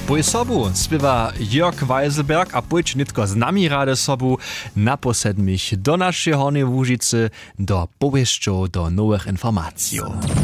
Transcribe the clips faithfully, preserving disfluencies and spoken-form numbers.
Poj sobu spiewa Jörg Weiselberg a pojď nitko z nami rade sobu naposedmich do našej Hornej Łužice do powieszczów, do nowych informacji.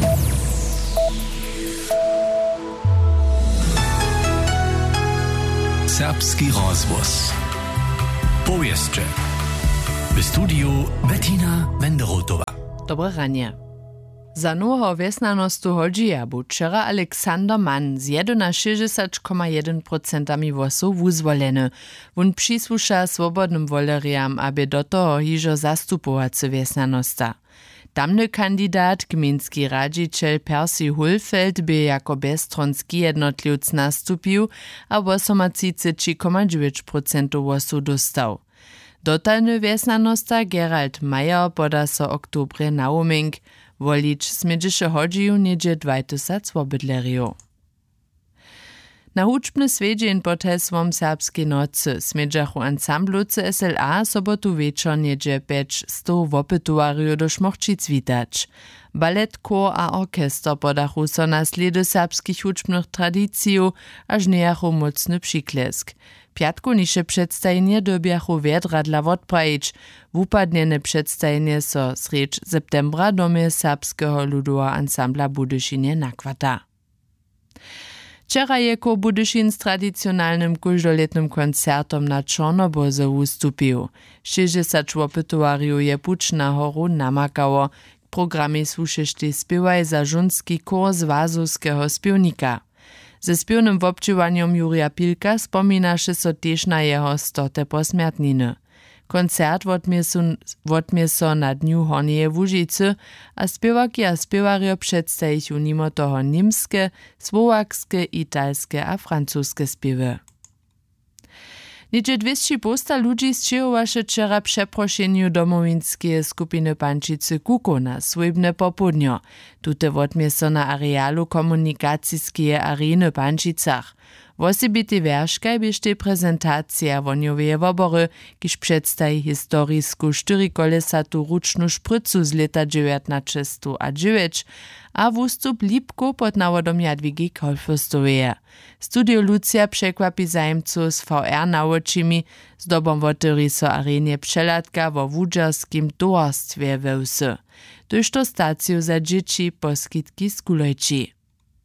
Serbski rozvoz. Powieszcze. W studiu Bettina Wenderotowa. Dobre ranie. Za noho vesnanostu hodži a bu včera Alexander Mann z šesťdesiat jedna celá jeden procent głosów wuzwoleny. Wun přisłuša swobodnym woleriam, aby do toho hižo zastupovacy vesnanosta. Tamny kandidat, gminski radziciel Percy Hulfeld, by jako bezstronski jednotliwc nastupił, a osmotridsięć celá dziewięć procent głosu dostał. Dotalny vesnanosta Gerald Mayer poda so oktobre na uming. Wolič smidžiše hodžiju niedzie dwa tysiące swobodleriów. Na hučbny svedžen pod hesłom Serbskiej nocy smidžachu ansamblu C S L A sobotu wieczor niedzie pięć sto wopytuariów do Šmochčic witać. Balet, chor a orkester podachu so na sledy serbskich hučbnych tradiciju, aż niejachu mocny przyklesk. Piatku nisze przedstajenie dobiachu wiedra dla odprajić. Wupadniene przedstajenie so srecz septembra domie serbskiego ludowa ansambla Budyszynie nakwata. Wczoraj jako Budyszyn z tradycjonalnym kuldoletnym koncertom na Czornoborze ustupił. sześćdziesiąt wopytuariów je pucz na horu namakało. W programie słuszeszty spiewaj za żunski kor z wazowskiego spiewnika. Ze spiewnym wobczywaniem Jurija Pilka wspominaše so też na jeho stote posmiertniny. Koncert wotmie so na Dniu Horneje Łužice, a spiewaki a spiewario przedstawią mimo toho niemskie, słowakskie, italskie a francuskie spiewy. Niedzie dwieście posta ludzi zčehovaše wczera przeproszeniu domowinskie skupiny Pančice Kuko na swojbne popudnio. Tute wotmie so na arealu komunikacijskie areny Pančicach. Wosebity werškaj biešte prezentacja wonioweje wobory, kiż przedstawi historisku štyrikolesatú ručnú šprycu z leta dziewiętnaście a dziewięć, a wustup Lipko pod nawodom Jadwigi Kolfostoweje. Studio Lucia przekwapi zajemców z V R nawočimi, z dobom wotyri so arenie przelatka wo wudžerskim towarstwie wełsy. Tuż to staciju za dzieci poskitki skulojci.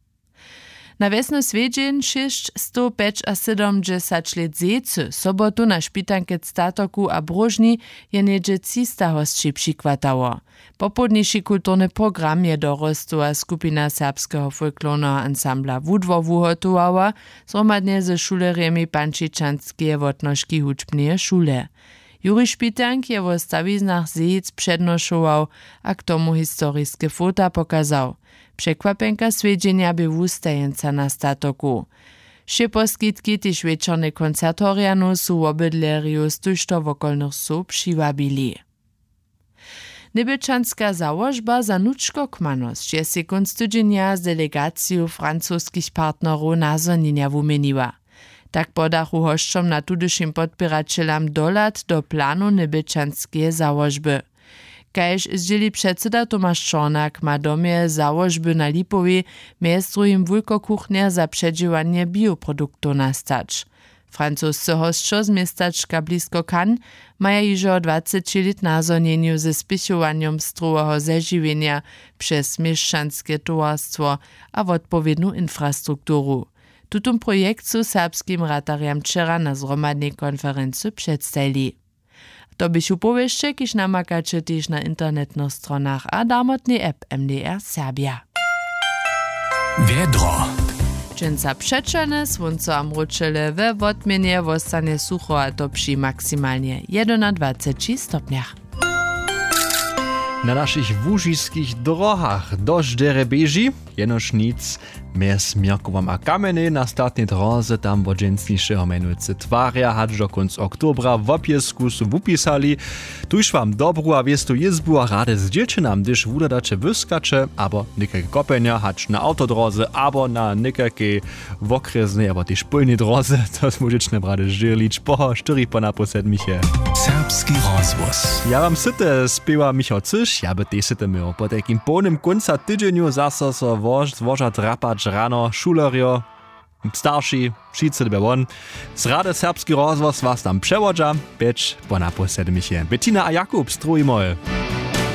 Na wiesny svedźeń šesťsto sedemdesiat let zecy sobotu na špitanke Statoku a Brožni je niedzie trzysta hostči přikwatało. Popodniši kulturny program je dorostła skupina serbskiego folklornego ansambla Wudwo wuhotowała, zromadnie ze šuleriemi Pančičanskie wotnoški hučbneje šule. Juri Špitank je wo stawiznach zejc przednoszował, a k tomu historiskie fota pokazał. Przekwapenka svedźenia by wustajenca na Statoku. Wše poskitki tyž wieczorne koncertorianu su obydleriu z tužto wokolnych su přiwabili. Nebečanska założba za Nučko Kmanosć je sekund studzenia z delegacją francuskich partnerów nazonienia wumeniła. Tak podachu hošćom na tudyšim podpiračelam dolat do planu nebečanskie założby. Kajž zdzieli předseda Tomáš Čornak ma domie założby na Lipovi mjez druhim wulkokuchnia za przedziwanie bioproduktów nastać. Francuscy hostčo z miestaczka blisko Cannes maja jižo dwadzieścia lat nazonieniu ze spisowaniem strułego zežiwienia przez mieszczanskie towarstwo a odpowiednią infrastrukturu. Tutum projekt su serbskim ratariam wczera na zromadnej konferencji przedstawili. To byś upowieszcze, kiż namakacie też na internetnych stronach a darmotnej app M D R Serbia. Wiedro. Dżęca przeczane, słońce a mruczele we wotmienie wostanie sucho a to przy maksymalnie dwadzieścia jeden stopniach. Na naszych łužiskich drogach dość dere beži, jenož nic, mjez Mierkovom a Kameny na statnej drodze tam wodźensnišeho menujúce tvarja hač do konc oktobra w opiesku su wupisali. Tuž wam dobru a wiestu jezbu a rade z dziewczynam, gdyż wudadacze wyskacze, abo niekake kopenia hač na autodroze, abo na niekake wokresnej, abo też polnej drodze, to możecie brade žirlič po štyri po na posedmiche. Serbski rozvoz. Ja wam syte spiewa Michał Cyš, ja by tej syte miał po takim polnym końca tydzieniu zase so wožd zwoža drapać rano šulerio starszy, wszyscy by on. Z Rady Serbski rozhłos was tam przewodza, becz po naposledy Bettina a Jakub, strój moje.